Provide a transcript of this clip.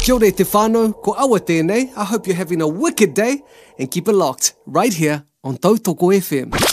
Kia ora te whānau, ko awa tēnei. I hope you're having a wicked day and keep it locked right here on Tautoko FM.